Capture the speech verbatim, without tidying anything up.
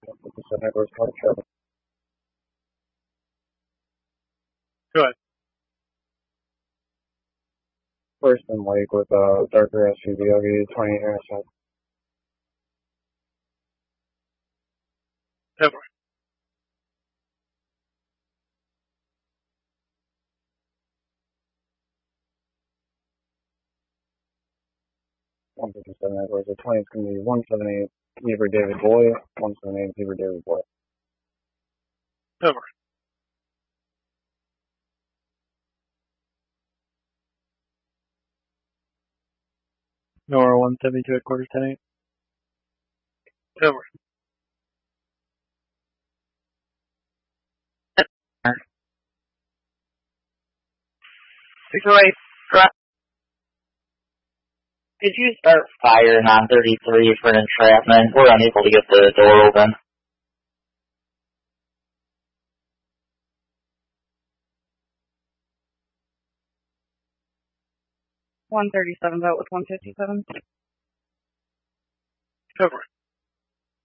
Pacific West Park Show. Good. First and Lake with a darker S U V. I'll give you twenty intersection. Over. one fifty-seven Edwards. The twenty is going to be one seventy-eight Beaver David Boy, one seventy-eight Beaver David Boy. Over. Nora one seventy-two at quarter ten eight. Over. six oh eight, could you start fire on thirty-three for an entrapment? We're unable to get the door open. one thirty-seven's out with one fifty-seven. Over.